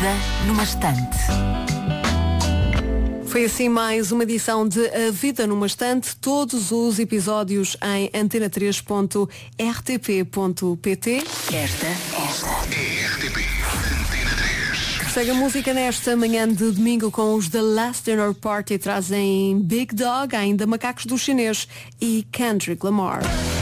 vida numa estante. Foi assim mais uma edição de A Vida numa Estante. Todos os episódios em antena3.rtp.pt. Esta é RTP Antena 3. Segue a música nesta manhã de domingo com os The Last Dinner Party. Trazem Big Dog, ainda Macacos do Chinês e Kendrick Lamar.